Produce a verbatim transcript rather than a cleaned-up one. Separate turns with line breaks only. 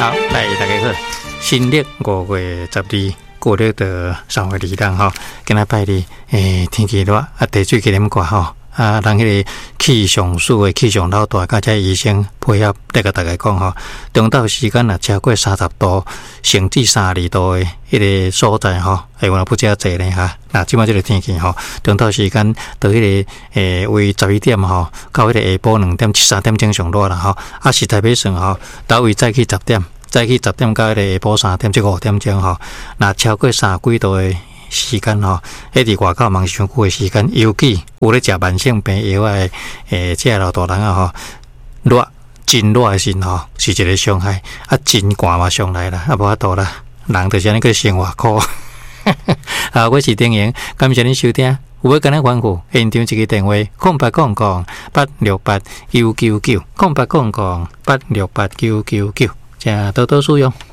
好，来大家好，新历五月十二，过历的三月二日吼，今仔拜日诶天气热，啊地水气点挂吼。啊，人迄个气象署的气象老大，甲遮医生配合来甲大家讲吼，中昼时间若超过三十度，甚至三十二度的迄个所在吼，会有不遮济呢哈。那即摆即个天气吼，中昼时间到迄个诶为十一点吼，到迄个下晡两点、三点钟上热啦吼。啊，实在要算吼，到位再去十点，再去十点到迄个下晡三点即五点钟吼，若超过三十几度的时间吼，迄伫外口忙上久的时间，尤其有咧食慢性病药的诶，即个老大人啊吼，热真热的时吼，是一个伤害。啊，真寒嘛上来啦，啊无法度啦，人就是安尼个生活苦。啊，我是丁莹，感谢恁收听。有要跟咱吩咐，现场一个电话：空八空空八六八九九九，空八空空八六八九九九，请多多使用。